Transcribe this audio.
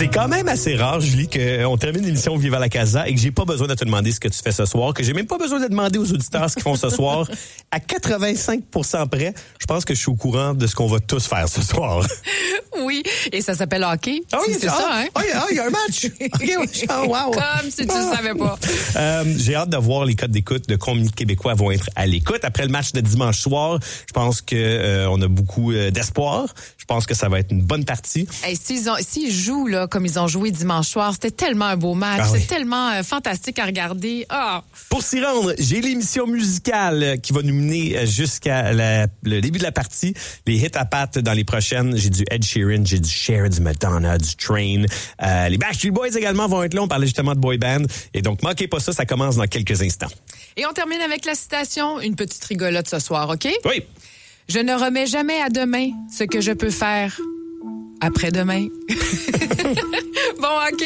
C'est quand même assez rare, Julie, qu'on termine l'émission Viva la Casa et que j'ai pas besoin de te demander ce que tu fais ce soir, que j'ai même pas besoin de demander aux auditeurs ce qu'ils font ce soir. À 85% près, je pense que je suis au courant de ce qu'on va tous faire ce soir. Oui, et ça s'appelle hockey. Ah oui, c'est ça, hein? Il y a un match. Wow. Comme si tu ne savais pas. J'ai hâte de voir les codes d'écoute de combien de Québécois vont être à l'écoute. Après le match de dimanche soir, je pense que on a beaucoup d'espoir. Je pense que ça va être une bonne partie. Hey, s'ils jouent là, comme ils ont joué dimanche soir, c'était tellement un beau match. Oui. C'est tellement fantastique à regarder. Pour s'y rendre, j'ai l'émission musicale qui va nous mener jusqu'à le début de la partie. Les hits à pattes dans les prochaines. J'ai du Ed Sheeran, j'ai du Cher, du Madonna, du Train. Les Backstreet Boys également vont être là. On parlait justement de boy band. Et donc, manquez pas ça commence dans quelques instants. Et on termine avec la citation, une petite rigolote ce soir, OK? Oui. Je ne remets jamais à demain ce que je peux faire après-demain. Bon, OK.